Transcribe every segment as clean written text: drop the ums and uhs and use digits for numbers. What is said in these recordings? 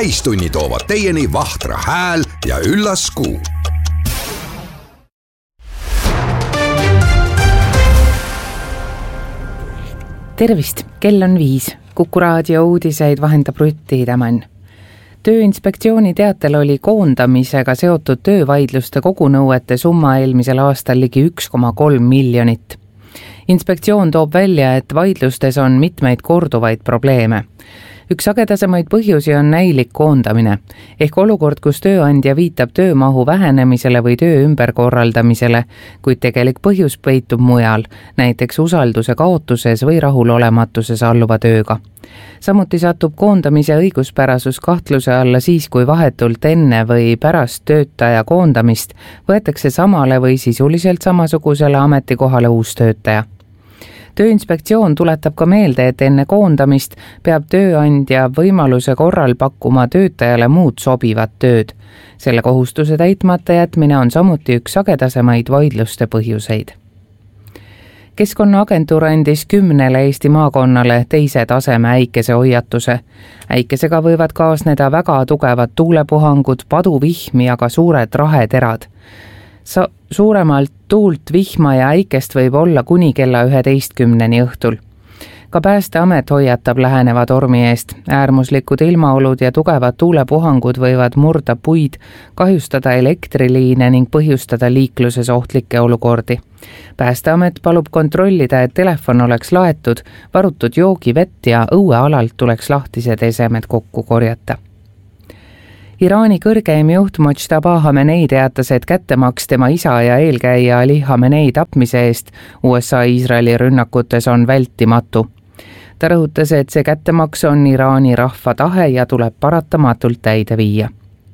Täistunni toovad teieni Vahtra hääl ja üllas kuu. Tervist, kell on 5. Kuku raadio uudiseid vahendab Rutti Hidemann. Tööinspektsiooni teatel oli koondamisega seotud töövaidluste kogunõuete summa eelmisel aastal ligi 1,3 miljonit. Inspektsioon toob välja, et vaidlustes on mitmeid korduvaid probleeme. Üks sagedasemaid põhjusi on näilik koondamine, ehk olukord, kus tööandja viitab töömahu vähenemisele või töö ümberkorraldamisele, kuid tegelik põhjus peitub mujal, näiteks usalduse kaotuses või rahulolematuses alluva tööga. Samuti satub koondamise õiguspärasus kahtluse alla siis, kui vahetult enne või pärast töötaja koondamist võetakse samale või sisuliselt samasugusele ametikohale uus töötaja. Tööinspektsioon tuletab ka meelde, et enne koondamist peab tööandja võimaluse korral pakkuma töötajale muud sobivat tööd. Selle kohustuse täitmata jätmine on samuti üks sagedasemaid vaidluste põhjuseid. Keskkonnaagentuur andis 10 Eesti maakonnale teise taseme äikese hoiatuse. Äikesega võivad kaasneda väga tugevad tuulepuhangud, paduvihm ja ka suured raheterad. Suuremalt tuult, vihma ja äikest võib olla kuni kella 11 õhtul. Ka Päästeamet hoiatab läheneva tormi eest. Äärmuslikud ilmaolud ja tugevad tuulepuhangud võivad murda puid, kahjustada elektriliine ning põhjustada liikluses ohtlikke olukordi. Päästeamet palub kontrollida, et telefon oleks laetud, varutud joogivett ja õuealalt tuleks lahtised esemed kokku korjata. Iraani kõrgeim juht Mojtaba Khamenei teatas, et kättemaks tema isa ja eelkäija Ali Khamenei tapmise eest USA-Iisraeli rünnakutes on vältimatu. Ta rõhutas, et see kättemaks on Iraani rahva tahe ja tuleb paratamatult täide viia.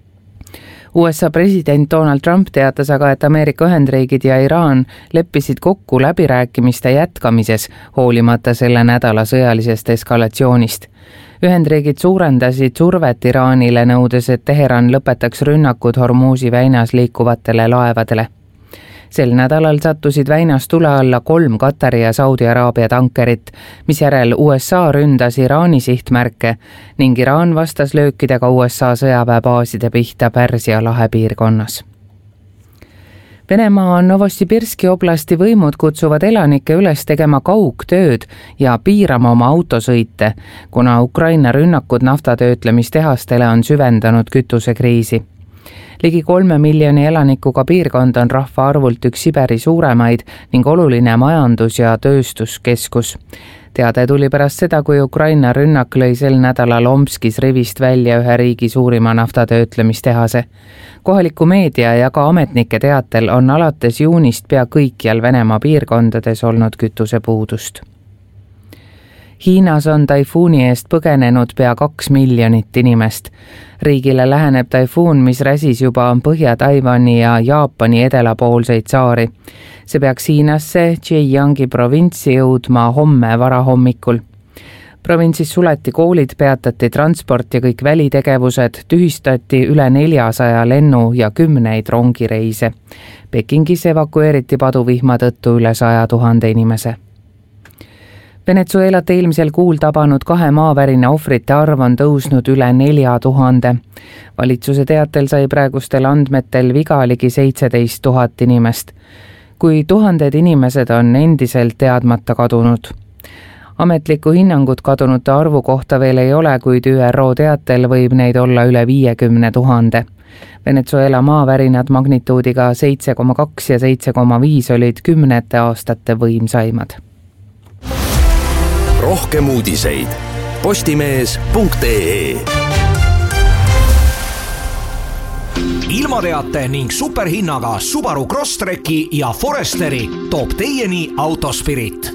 USA president Donald Trump teatas aga, et Ameerika Ühendriigid ja Iraan leppisid kokku läbirääkimiste jätkamises, hoolimata selle nädala sõjalisest eskalatsioonist. Ühendriigid suurendasid survet Iraanile, nõudes, et Teheran lõpetaks rünnakud Hormuzi väinas liikuvatele laevadele. Sel nädalal sattusid väinas tule alla 3 Katari ja Saudi Araabia tankerit, mis järel USA ründas Iraani sihtmärke ning Iraan vastas löökidega USA sõjaväebaaside pihta Pärsia lahe piirkonnas. Venemaa Novosibirski oblasti võimud kutsuvad elanikke üles tegema kaugtööd ja piirama oma autosõite, kuna Ukraina rünnakud naftatöötlemistehastele on süvendanud kütusekriisi. Ligi 3 miljoni elanikuga piirkond on rahvaarvult üks Siberi suuremaid ning oluline majandus- ja tööstuskeskus. Teade tuli pärast seda, kui Ukraina rünnak lõi sel nädalal Omskis rivist välja ühe riigi suurima naftatöötlemistehase. Kohaliku meedia ja ka ametnike teatel on alates juunist pea kõikjal Venemaa piirkondades olnud kütusepuudust. Hiinas on taifuuni eest põgenenud pea 2 miljonit inimest. Riigile läheneb taifuun, mis räsis juba Põhja-Taiwani ja Jaapani edelapoolseid saari. See peaks Hiinasse Zhejiangi provintsi jõudma homme varahommikul. Provintsis suleti koolid, peatati transport ja kõik välitegevused, tühistati üle 400 lennu ja 10 rongireise. Pekingis evakueeriti paduvihma tõttu üle 100 000 inimese. Venezuelat eelmisel kuul tabanud 2 maavärina ohvrite arv on tõusnud üle 4000. Valitsuse teatel sai praegustel andmetel viga ligi 17 000 inimest, kui tuhanded inimesed on endiselt teadmata kadunud. Ametlikku hinnangut kadunute arvu kohta veel ei ole, kuid ÜRO teatel võib neid olla üle 50 000. Venezuela maavärinad magnituudiga 7,2 ja 7,5 olid 10 aastate võimsaimad. Rohkem uudiseid postimees.ee. Ilmateate ning superhinnaga Subaru Crosstreki ja Foresteri toob teieni Autospirit.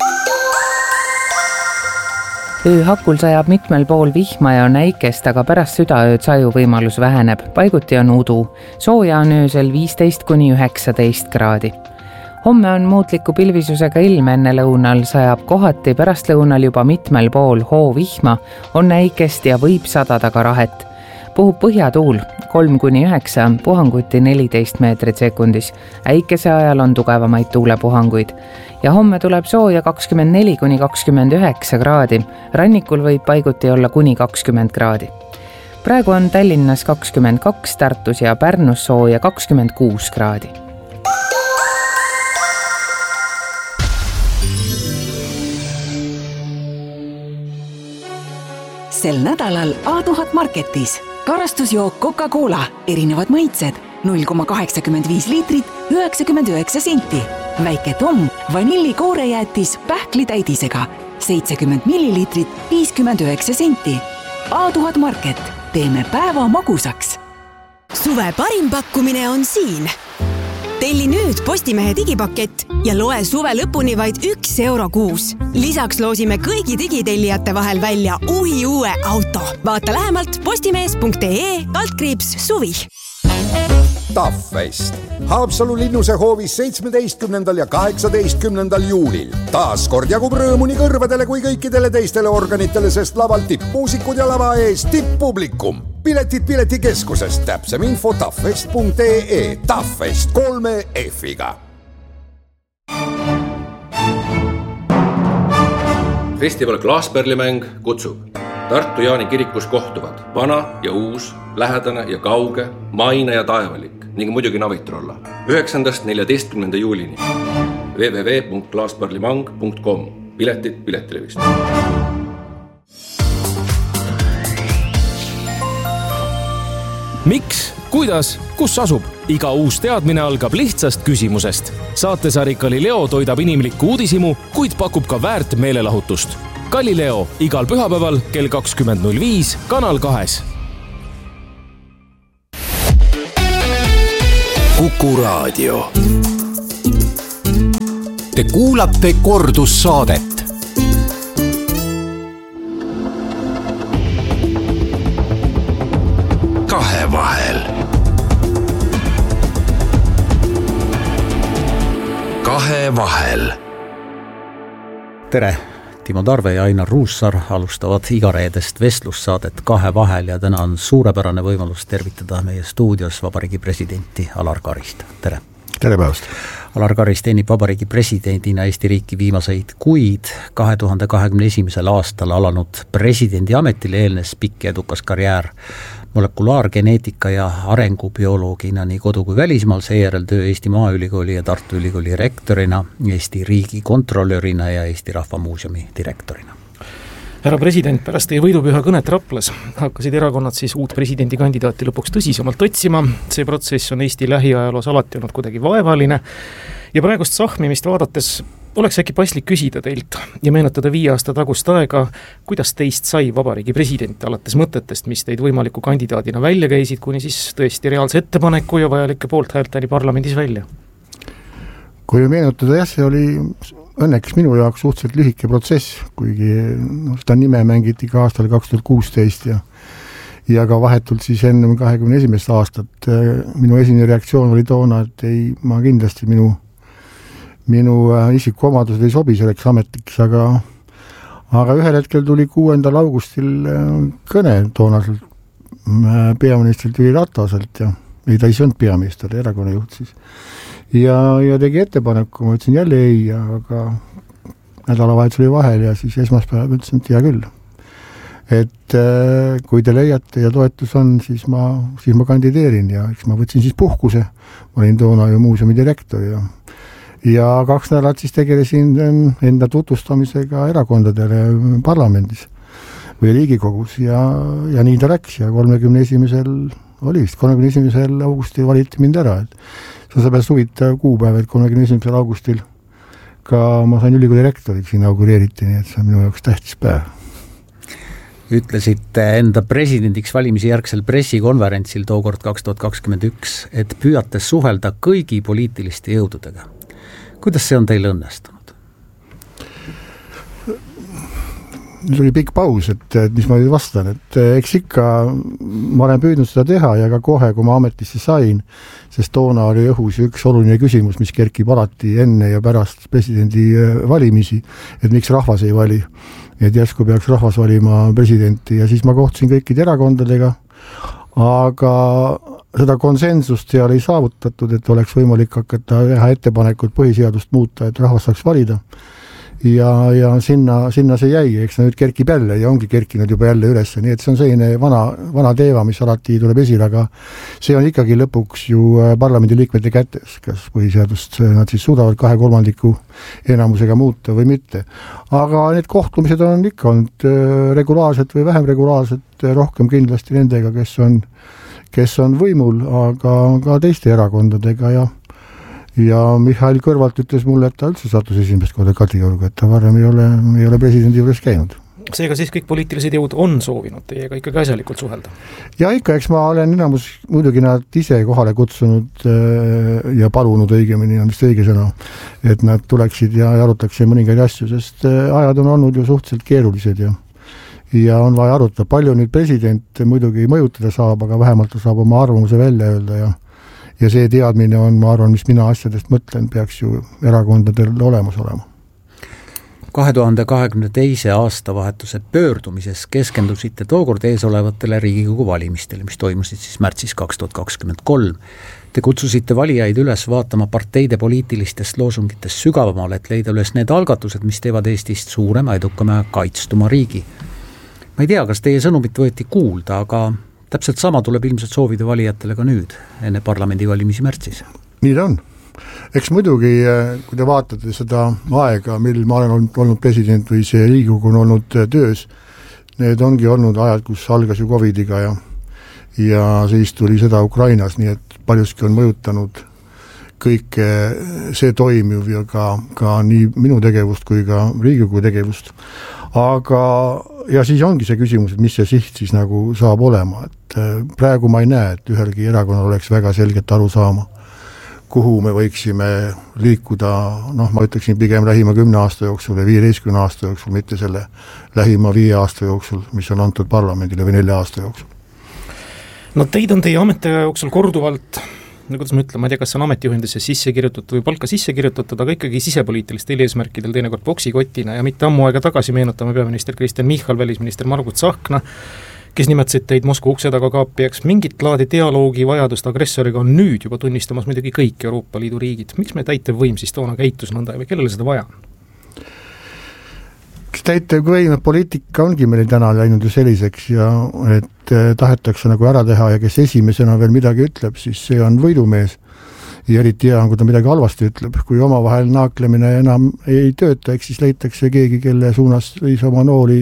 Ööhakul sajab mitmel pool vihma ja on äikest, aga pärast südaööd sajuvõimalus väheneb. Paiguti on udu. Sooja on öösel 15–19 kraadi. Homme on muutliku pilvisusega ilm, enne lõunal sajab kohati, pärast lõunal juba mitmel pool hoovihma, on äikest ja võib sadada ka rahet. Puhub põhjatuul 3–9, puhanguti 14 meetrit sekundis. Äikese ajal on tugevamaid tuulepuhanguid. Ja homme tuleb sooja 24–29 kraadi. Rannikul võib paiguti olla kuni 20 kraadi. praegu on Tallinnas 22, Tartus ja Pärnus sooja 26 kraadi. Sel nädalal A1000 Marketis. Karastusjook Coca-Cola, erinevad maitsed, 0,85 liitrit, 99 senti. Väike Tom, vanillikoorejäätis pähklitäidisega, 70 milliliitrit, 59 senti. A1000 Market, teeme päeva magusaks. Suve parim pakkumine on siin. Telli nüüd Postimehe digipakett ja loe suve lõpuni vaid €1 kuus. Lisaks loosime kõigi digitellijate vahel välja uue auto. Vaata lähemalt postimees.ee/suvi. Taffest. Haapsalu linnuse hoovis 17. ja 18. juulil. Taas kord jagub rõõmu nii kõrvadele kui kõikidele teistele organitele, sest laval tippmuusikud ja lava ees tipppublikum. Piletid piletikeskusest, täpsem info taffest.ee. Taffest 3 F-iga. Festival Klaasperlimäng kutsub. Tartu Jaani kirikus kohtuvad vana ja uus, lähedane ja kauge, maine ja taevalik ning muidugi Navitrolla. 9.–14. juulini. www.klaasperlimang.com. Piletid Piletilevist. Miks, kuidas, kus asub? Iga uus teadmine algab lihtsast küsimusest. Saatesari Galileo toidab inimlikku uudisimu, kuid pakub ka väärt meelelahutust. Galileo igal pühapäeval kell 20.05 Kanal 2. Kuku Raadio. Te kuulate kordussaadet. Kahevahel. Kahevahel. Tere! Timo Tarve ja Ainar Ruussaar alustavad igareedest vestlussaadet Kahevahel ja täna on suurepärane võimalus tervitada meie stuudios vabariigi presidenti Alar Karist. Tere! Tere päevast! Alar Karis teenib vabariigi presidendina Eesti riiki viimaseid kuid. 2021. aastal alanud presidendi ametile eelnes pikk ja edukas karjäär molekulaargeneetika ja arengubioloogina nii kodu kui välismaal, seejärel töö Eesti Maaülikooli ja Tartu Ülikooli rektorina, Eesti riigi kontrollörina ja Eesti Rahvamuuseumi direktorina. Härra president, pärast teie võidupüha kõnet Raplas hakkasid erakonnad siis uut presidendikandidaati lõpuks tõsisemalt otsima. See protsess on Eesti lähiajaloos alati olnud kuidagi vaevaline ja praegust sahmimist vaadates oleks äkki paslik küsida teilt ja meenutada 5 aasta tagust aega, kuidas teist sai vabariigi president alates mõtetest, mis teid võimaliku kandidaadina välja käisid, kuni siis tõesti reaalse ettepaneku ja vajalike poolthäälteni parlamendis välja? Kui meenutada, jah, see oli õnneks minu jaoks suhteliselt lühike protsess, kuigi seda nime mängiti ka aastal 2016 ja ka vahetult siis enne 21. aastat. Minu esimene reaktsioon oli toona, et ma kindlasti minu isikuomadused ei sobi selleks ametiks, aga ühel hetkel tuli 6. augustil kõne toonaselt peaministrilt Jüri Rataselt ja ta ei olnud peaminister, erakonnajuht siis. Ja tegi ettepaneku, ma ütlesin jälle ei, aga nädalavahetus oli vahel ja siis esmaspäev ütlesin, et hea küll. Et kui te leiate ja toetus on, siis ma kandideerin ja eks ma võtsin siis puhkuse. Ma olin toona ju muuseumi direktor ja 2 nädalat siis tegelesin enda tutvustamisega erakondadele parlamendis või Riigikogus ja nii ta läks ja 31. augustil valiti mind ära. See on seepärast huvitav kuupäev, et 31. augustil ka ma sain ülikooli rektoriks inaugureeriti, nii et see on minu jaoks tähtis päev. Ütlesite enda presidendiks valimisi järgsel pressikonverentsil tookord 2021, et püüate suhelda kõigi poliitiliste jõududega. Kuidas see on teile õnnestunud? Nüüd oli pikk paus, et mis ma nüüd vastan, et eks ikka ma olen püüdnud seda teha ja ka kohe, kui ma ametisse sain, sest toona oli õhus üks oluline küsimus, mis kerkib alati enne ja pärast presidendi valimisi, et miks rahvas ei vali, et järsku peaks rahvas valima presidenti ja siis ma kohtusin kõikide erakondadega, aga seda konsensust seal ei saavutatud, et oleks võimalik hakata teha ettepanekut põhiseadust muuta, et rahvas saaks valida. ja sinna see jäi, eks nüüd kerkib jälle ja ongi kerkinud juba jälle üles, nii et see on selline vana teema, mis alati tuleb esile, aga see on ikkagi lõpuks ju parlamendi liikmete kätes, kas põhiseadust nad siis suudavad 2/3 enamusega muuta või mitte. Aga need kohtumised on ikka olnud regulaarsed või vähem regulaarsed, rohkem kindlasti nendega, kes on võimul, aga ka teiste erakondadega ja Mihhail Kõrvalt ütles mulle, et ta üldse sattus esimest korda Kadriorgu, et ta varem ei ole presidendi juures käinud. Seega siis kõik poliitilised jõud on soovinud teiega ikkagi asjalikult suhelda? Ja ikka, eks ma olen enamus muidugi nad ise kohale kutsunud ja palunud õigemini, on vist õige sõna, et nad tuleksid ja arutaksid mõningaid asju, sest ajad on olnud ju suhteliselt keerulised ja on vaja arutada. Palju nüüd president muidugi mõjutada saab, aga vähemalt ta saab oma arvamuse välja öelda ja see teadmine on, ma arvan, mis mina asjadest mõtlen, peaks ju erakondadel olemas olema. 2022. aastavahetuse pöördumises keskendusite tookord eesolevatele Riigikogu valimistele, mis toimusid siis märtsis 2023. Te kutsusite valijaid üles vaatama parteide poliitilistest loosungitest sügavamale, et leida üles need algatused, mis teevad Eestist suurema, edukama ja kaitstuma riigi. Ma ei tea, kas teie sõnumit võeti kuulda, aga täpselt sama tuleb ilmselt soovida valijatele ka nüüd, enne parlamendivalimisi märtsis. Nii ta on. Eks muidugi, kui te vaatate seda aega, mil ma olen olnud president või see Riigikogu on olnud töös, need ongi olnud ajad, kus algas ju Covidiga ja siis tuli sõda Ukrainas, nii et paljuski on mõjutanud kõik see toimiv ja ka nii minu tegevust kui ka Riigikogu tegevust. Aga ja siis ongi see küsimus, et mis see siht siis nagu saab olema, et praegu ma ei näe, et ühelgi erakonnal oleks väga selget aru saama, kuhu me võiksime liikuda, ma ütleksin pigem lähima 10 aasta jooksul või 15 aasta jooksul, mitte selle lähima 5 aasta jooksul, mis on antud parlamendile või 4 aasta jooksul. No teid on teie ametiaja jooksul korduvalt, kuidas ma ütlen, ma ei tea, kas see on ametijuhendisse sisse kirjutatud või palka sisse kirjutatud, aga ikkagi sisepoliitilistel eesmärkidel teinekord boksikotina ja mitte ammu aega tagasi meenutame peaminister Kristen Michal, välisminister Margus Tsahkna, kes nimetasid teid Moskva ukse taga kaapijaks. Mingit laadi dialoogi vajadust agressoriga on nüüd juba tunnistamas muidugi kõik Euroopa Liidu riigid. Miks me täitevvõim siis toona käitus nõnda või kellele seda vaja on? Täitevvõim poliitika ongi meil täna läinud ju selliseks ja et tahetakse nagu ära teha ja kes esimesena veel midagi ütleb, siis see on võidumees. Ja eriti hea on, kui ta midagi halvasti ütleb. Kui omavahel naaklemine enam ei tööta, eks siis leitakse keegi, kelle suunas võis oma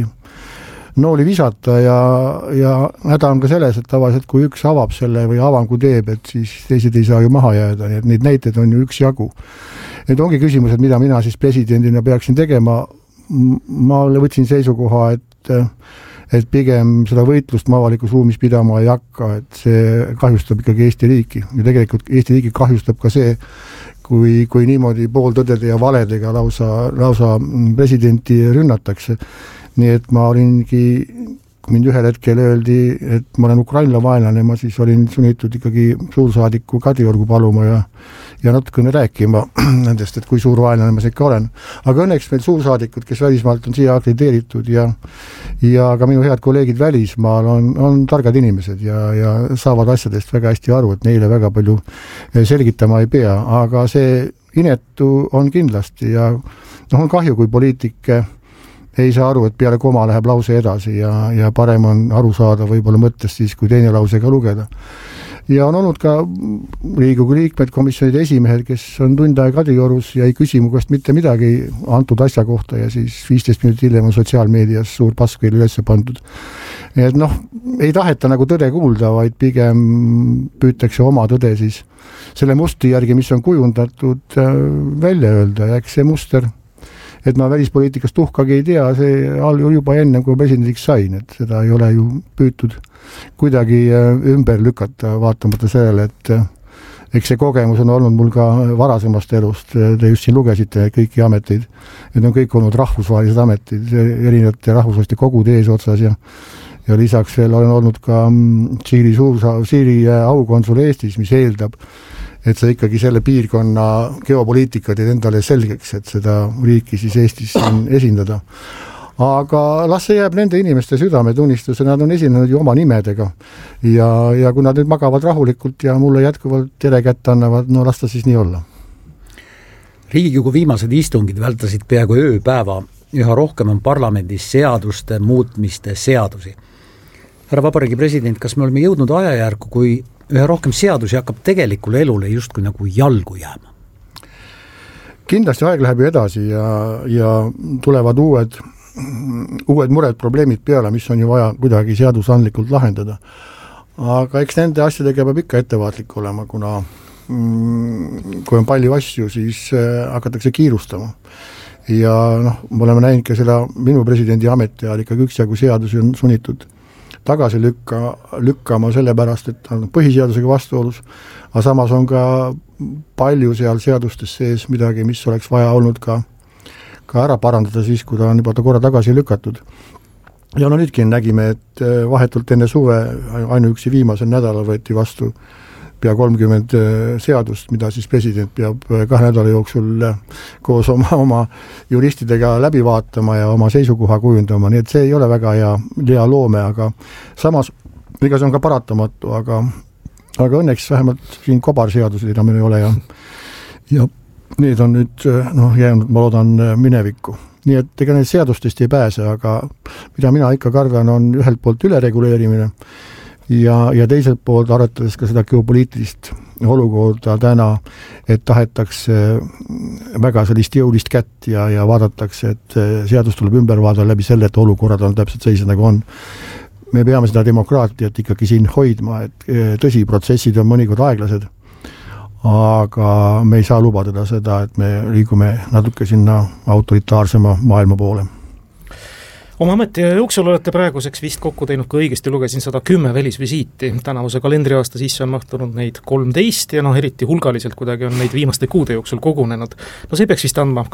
nooli visata ja häda on ka selles, et tavaliselt kui üks avab selle või avangu teeb, et siis teised ei saa ju maha jääda, nii et neid näiteid on ju üks jagu. Need ongi küsimused, mida mina siis presidendina peaksin tegema. Ma võtsin seisukoha, et pigem seda võitlust ma avalikus ruumis pidama ei hakka, et see kahjustab ikkagi Eesti riiki. Ja tegelikult Eesti riiki kahjustab ka see, kui niimoodi pooltõdede ja valedega lausa presidenti rünnatakse. Nii et ma olingi, kui mind ühel hetkel öeldi, et ma olen Ukraina vaenlane, ma siis olin sunnitud ikkagi suursaadiku Kadriorgu paluma ja natukene rääkima nendest, et kui suur vaenlane ma ikka olen. Aga õnneks meil suursaadikud, kes välismaalt on siia akrediteeritud ja ka minu head kolleegid välismaal on targad inimesed ja saavad asjadest väga hästi aru, et neile väga palju selgitama ei pea, aga see inetu on kindlasti ja on kahju, kui poliitik ei saa aru, et peale koma läheb lause edasi ja parem on aru saada võib-olla mõttest siis, kui teine lause ka lugeda. Ja on olnud ka Riigikogu liikmed, komisjonide esimehed, kes on tund aega Kadriorus ja ei küsi mu käest mitte midagi antud asja kohta ja siis 15 minutit hiljem on sotsiaalmeedias suur pask veel üles pandud. Et ei taheta nagu tõde kuulda, vaid pigem püütakse oma tõde siis selle mustri järgi, mis on kujundatud välja öelda ja eks see muster, et ma välispoliitikast uhkagi ei tea, see oli juba enne, kui presidendiks sain, et seda ei ole ju püütud kuidagi ümber lükata, vaatamata sellele, et eks see kogemus on olnud mul ka varasemast elust, te just siin lugesite kõiki ameteid, need on kõik olnud rahvusvahelised ametid, erinevate rahvusvaheliste kogude eesotsas ja lisaks veel olen olnud ka Siili aukonsul Eestis, mis eeldab, et sa ikkagi selle piirkonna geopoliitika teed endale selgeks, et seda riiki siis Eestis esindada. Aga las see jääb nende inimeste südametunnistuse, nad on esinenud ju oma nimedega ja kui nad nüüd magavad rahulikult ja mulle jätkuvalt tere kätte annavad, las ta siis nii olla. Riigikogu viimased istungid vältasid peaaegu ööpäeva, üha rohkem on parlamendis seaduste muutmiste seadusi. Härra Vabariigi president, kas me oleme jõudnud ajajärku, kui üha rohkem seadusi hakkab tegelikule elule justkui nagu jalgu jääma? Kindlasti aeg läheb edasi ja tulevad uued mured, probleemid peale, mis on ju vaja kuidagi seadusandlikult lahendada. Aga eks nende asjadega peab ikka ettevaatlik olema, kuna kui on palju asju, siis hakatakse kiirustama. Ja me oleme näinud ka seda minu presidendi ameti ajal ikkagi üksjagu seadusi on sunnitud tagasi lükkama sellepärast, et on põhiseadusega vastuolus, aga samas on ka palju seal seadustes sees midagi, mis oleks vaja olnud ka ära parandada siis, kui ta on juba korra tagasi lükatud. Ja nüüdki nägime, et vahetult enne suve ainuüksi viimasel nädalal võeti vastu pea 30 seadust, mida siis president peab 2 nädala jooksul koos oma juristidega läbi vaatama ja oma seisukoha kujundama, nii et see ei ole väga hea loome, aga samas, ega see on ka paratamatu, aga õnneks vähemalt siin kobarseadused enam ei ole ja need on nüüd jäänud, ma loodan, minevikku. Nii et ega need seadustest ei pääse, aga mida mina ikka kardan, on ühelt poolt ülereguleerimine ja teiselt poolt arvatades ka seda geopoliitilist olukorda täna, et tahetakse väga sellist jõulist kätt ja vaadatakse, et seadus tuleb ümber vaadata läbi selle, et olukorrad on täpselt sellised nagu on. Me peame seda demokraatiat ikkagi siin hoidma, et tõsi, protsessid on mõnikord aeglased, aga me ei saa lubada seda, et me liigume natuke sinna autoritaarsema maailma poole. Oma ameti jooksul olete praeguseks vist kokku teinud, kui õigesti lugesin, 110 välisvisiiti. Tänavuse kalendriaasta sisse on mahtunud neid 13 ja eriti hulgaliselt kuidagi on neid viimaste kuude jooksul kogunenud. See peaks vist andma